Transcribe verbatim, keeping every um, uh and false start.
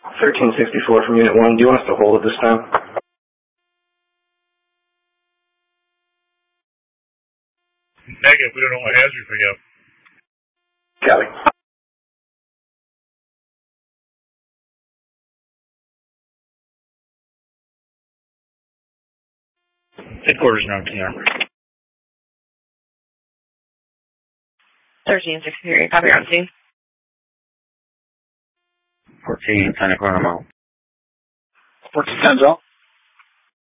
thirteen sixty-four from Unit one. Do you want us to hold it this time? Negative. We don't know what hazard for you. Copy. Headquarters now, T R. thirteen sixty-three. Copy on scene. fourteen, ten o'clock. fourteen ten, all.